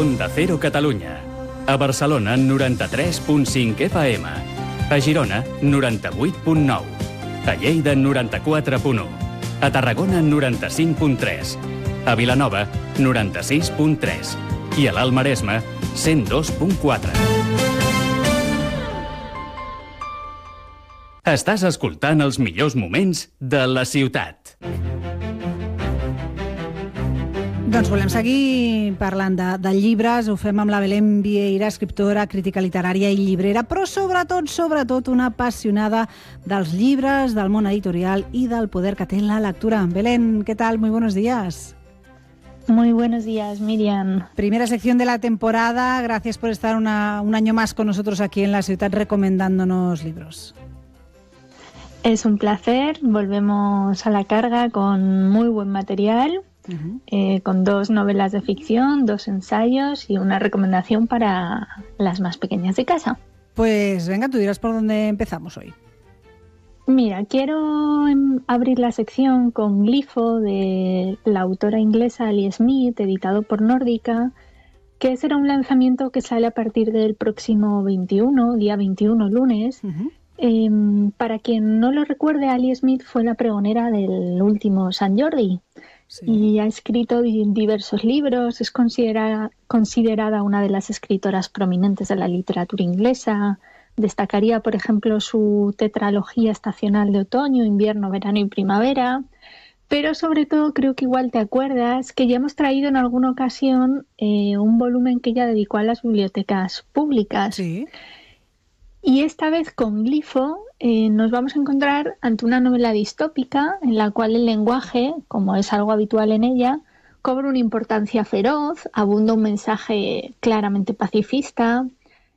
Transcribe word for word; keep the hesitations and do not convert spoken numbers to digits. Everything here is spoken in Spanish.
Onda Cero Catalunya. A Barcelona, noranta-tres punt cinc F M. A Girona, noranta-vuit punt nou. A Lleida, noranta-quatre punt u. A Tarragona, noranta-cinc punt tres. A Vilanova, noranta-sis punt tres. I a l'Alt Maresme, cent dos punt quatre. Estàs escoltant els millors moments de la ciutat. Doncs volem seguir parlant de, de llibres. Ho fem amb la Belén Vieira, escriptora, crítica literària i llibrera, però sobretot, sobretot una apassionada dels llibres, del món editorial i del poder que té la lectura. Belén, ¿qué tal? Muy buenos días. Muy buenos días, Miriam. Primera sección de la temporada. Gracias por estar una, un año más con nosotros aquí en la ciudad recomendándonos libros. Es un placer. Volvemos a la carga con muy buen material. Uh-huh. eh, con dos novelas de ficción, dos ensayos y una recomendación para las más pequeñas de casa. Pues venga, tú dirás por dónde empezamos hoy. Mira, quiero abrir la sección con Glifo, de la autora inglesa Ali Smith, editado por Nórdica, que será un lanzamiento que sale a partir del próximo veintiuno, día veintiuno, lunes. Uh-huh. Eh, para quien no lo recuerde, Ali Smith fue la pregonera del último Sant Jordi. Sí. Y ha escrito diversos libros, es considera, considerada una de las escritoras prominentes de la literatura inglesa. Destacaría, por ejemplo, su tetralogía estacional de otoño, invierno, verano y primavera. Pero sobre todo creo que igual te acuerdas que ya hemos traído en alguna ocasión eh, un volumen que ella dedicó a las bibliotecas públicas. Sí. Y esta vez con Glifo eh, nos vamos a encontrar ante una novela distópica en la cual el lenguaje, como es algo habitual en ella, cobra una importancia feroz, abunda un mensaje claramente pacifista